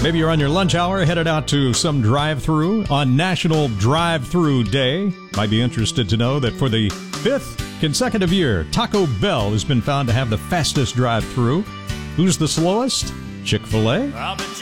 Maybe you're on your lunch hour, headed out to some drive-thru on National Drive-Thru Day. Might be interested to know that for the 5th consecutive year, Taco Bell has been found to have the fastest drive-thru. Who's the slowest? Chick-fil-A.